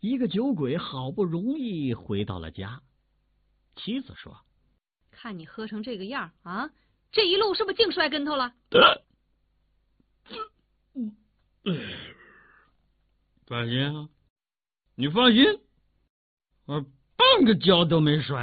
一个酒鬼好不容易回到了家，妻子说：“ 看你喝成这个样啊，这一路是不是净摔跟头了？” 放心啊，你放心，我半个跤都没摔。